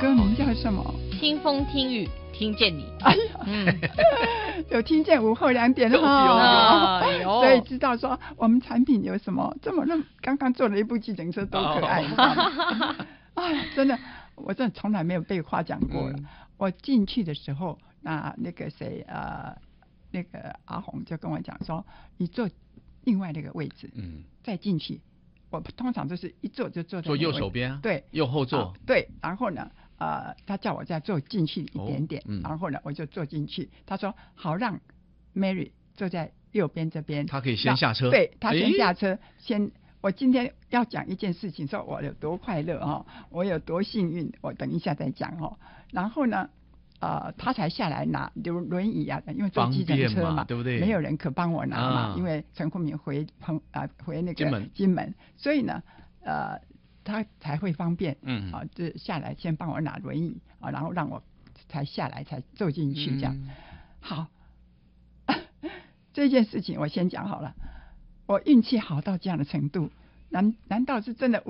歌名叫什么？ 听风听雨听见你。 哎呀，有听见午后2点哈， 所以知道说我们产品有什么这么刚刚做了一部计程车多可爱，你知道吗？哎呀，真的，我真的从来没有被夸奖过了。我进去的时候，那个谁那个阿红就跟我讲说，你坐另外那个位置，再进去。我通常都是一坐就坐在右手边， 对， 右后座， 对，然后呢，他叫我再坐进去一点点，然后呢，我就坐进去。他说好让 Mary 坐在右边这边， 他可以先下车， 对，他先下车，我今天要讲一件事情，说我有多快乐哦，我有多幸运，我等一下再讲哦。然后呢，他才下来拿轮椅啊，因为坐计程车嘛， 对不对？ 没有人可帮我拿嘛，因为陈坤明回那个金门，所以呢，他才会方便，就下来先帮我拿轮椅啊，然后让我才下来才坐进去这样。好，这件事情我先讲好了。我运气好到这样的程度，难道是真的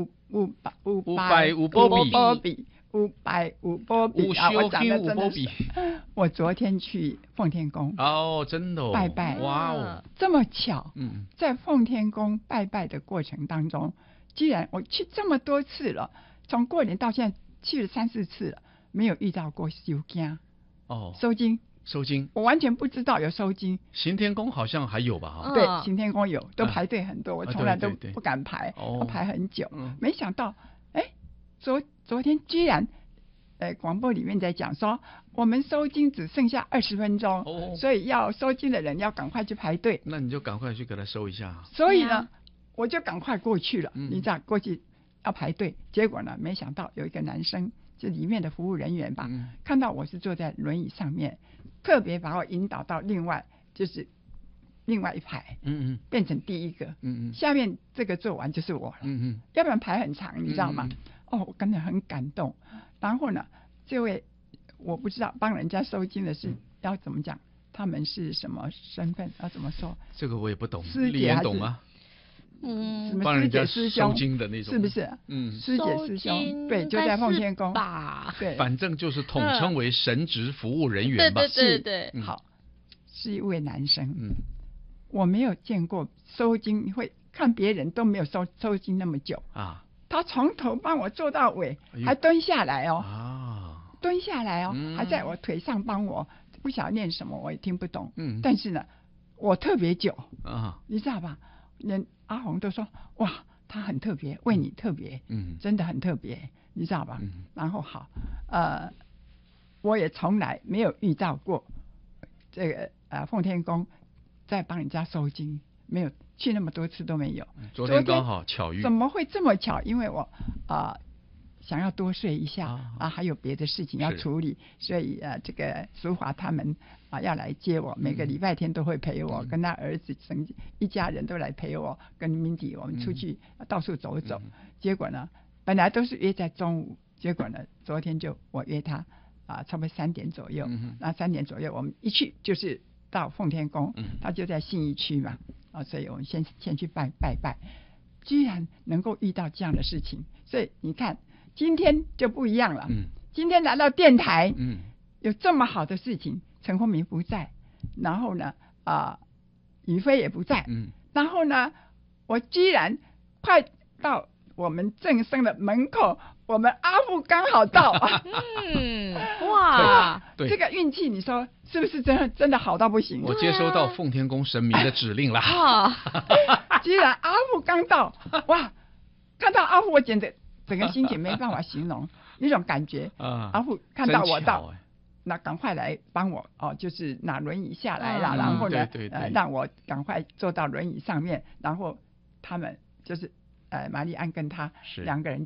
500波比500波比啊？我讲的真的是。我昨天去奉天宫真的拜拜， 哇哦， 这么巧，在奉天宫拜拜的过程当中，既然我去这么多次了，从过年到现在去了3-4次了，没有遇到过收惊收金，我完全不知道有收金。 行天宫好像还有吧？ 对，行天宫有，都排队很多，我从来都不敢排，都排很久。没想到，昨天居然，广播里面在讲说，我们收金只剩下20分钟，所以要收金的人要赶快去排队。 那你就赶快去给他收一下。 所以呢，我就赶快过去了。你知道过去要排队，结果呢，没想到有一个男生，就里面的服务人员吧，看到我是坐在轮椅上面。特别把我引导到另外一排，变成第一个，下面这个做完就是我了，要不然排很长，你知道吗？我真的很感动。然后呢，这位我不知道帮人家收金的是要怎么讲，他们是什么身份，要怎么说？ 这个我也不懂， 师姐还是懂吗？ 什么师姐师兄收金的那种， 是不是？师姐师兄，对，就在奉天宫吧。 对， 反正就是统称为神职服务人员吧。 对， 好，是一位男生。我没有见过收金会看别人都没有收金那么久啊。他从头帮我做到尾，还蹲下来哦。蹲下来哦，还在我腿上帮我，不晓得念什么，我也听不懂。但是呢，我特别久啊，你知道吧？连阿红都说哇，他很特别，为你特别，真的很特别，你知道吧？然后好，我也从来没有遇到过这个奉天宫在帮人家收金，没有去那么多次都没有。 昨天刚好巧遇， 怎么会这么巧？因为我想要多睡一下还有别的事情要处理，所以这个淑华他们要来接我，每个礼拜天都会陪我，跟他儿子一家人都来陪我，跟Mindy我们出去到处走走。结果呢，本来都是约在中午，结果呢，昨天就我约他差不多3点左右，那3点左右我们一去就是到奉天宫，他就在信义区嘛，所以我们先去拜拜，居然能够遇到这样的事情，所以你看。今天就不一样了。今天来到电台，有这么好的事情，陈鸿明不在，然后呢，宇飞也不在，然后呢，我居然快到我们正生的门口，我们阿富刚好到。 哇， 对， 这个运气，你说是不是真的好到不行？ 我接收到奉天宫神明的指令了。 居然阿富刚到，哇，看到阿富我简直。整个心情没办法形容那种感觉阿富看到我到，那赶快来帮我就是拿轮椅下来了，然后呢，让我赶快坐到轮椅上面，然后他们就是玛丽安跟他2个人